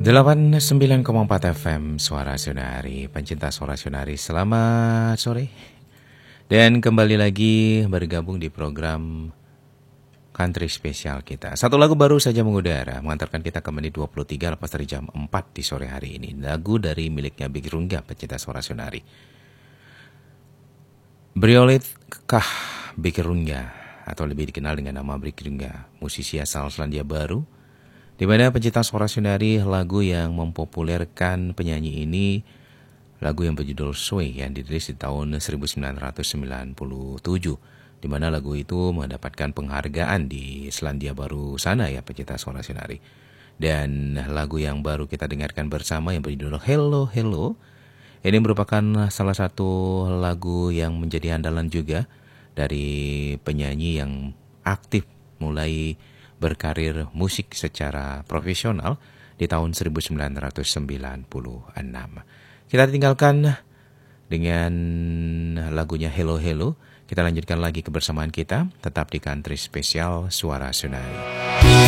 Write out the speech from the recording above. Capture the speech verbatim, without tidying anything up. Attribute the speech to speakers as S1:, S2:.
S1: delapan puluh sembilan koma empat F M Suara Sunari, pencinta Suara Sunari, selamat sore. Dan kembali lagi bergabung di program Country Spesial kita. Satu lagu baru saja mengudara, mengantarkan kita ke menit dua puluh tiga lepas dari jam empat di sore hari ini. Lagu dari miliknya Big Rungga, pencinta Suara Sunari. Briolet Kah Big Rungga, atau lebih dikenal dengan nama Big Rungga, musisi asal Selandia Baru, di mana pencinta Suara Sunari, lagu yang mempopulerkan penyanyi ini, lagu yang berjudul Sway yang dirilis di tahun seribu sembilan ratus sembilan puluh tujuh, di mana lagu itu mendapatkan penghargaan di Selandia Baru sana ya pencinta Suara Sunari. Dan lagu yang baru kita dengarkan bersama yang berjudul Hello Hello, ini merupakan salah satu lagu yang menjadi andalan juga dari penyanyi yang aktif mulai berkarir musik secara profesional di tahun seribu sembilan ratus sembilan puluh enam. Kita tinggalkan dengan lagunya Hello Hello. Kita lanjutkan lagi kebersamaan kita tetap di Country Spesial Suara Sunari.